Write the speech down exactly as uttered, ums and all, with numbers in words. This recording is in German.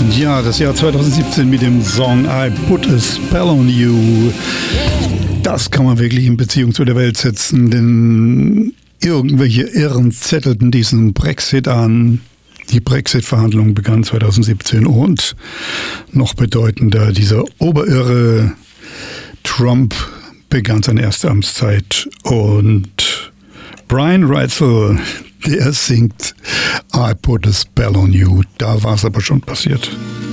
Ja, das Jahr zweitausendsiebzehn mit dem Song I Put a Spell on You. Das kann man wirklich in Beziehung zu der Welt setzen, denn irgendwelche Irren zettelten diesen Brexit an. Die Brexit-Verhandlungen begannen zweitausendsiebzehn und noch bedeutender, dieser Oberirre Trump begann seine erste Amtszeit und Brian Reitzell, der singt I Put a Spell on You. Da war es aber schon passiert.